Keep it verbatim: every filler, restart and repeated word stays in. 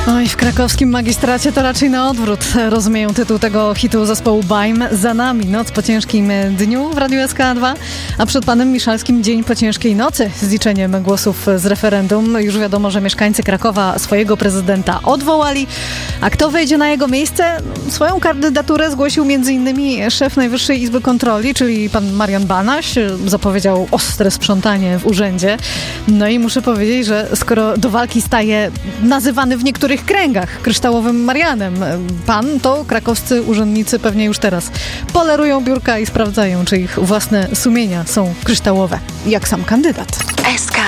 Oj, w krakowskim magistracie to raczej na odwrót rozumieją tytuł tego hitu zespołu Bajm. Za nami noc po ciężkim dniu w Radiu S K dwa, a przed panem Miszalskim dzień po ciężkiej nocy z liczeniem głosów z referendum. Już wiadomo, że mieszkańcy Krakowa swojego prezydenta odwołali. A kto wejdzie na jego miejsce? Swoją kandydaturę zgłosił między innymi szef Najwyższej Izby Kontroli, czyli pan Marian Banaś. Zapowiedział ostre sprzątanie w urzędzie. No i muszę powiedzieć, że skoro do walki staje nazywany w niektórych kręgach kryształowym Marianem pan, to krakowscy urzędnicy pewnie już teraz polerują biurka i sprawdzają, czy ich własne sumienia są kryształowe, jak sam kandydat. S K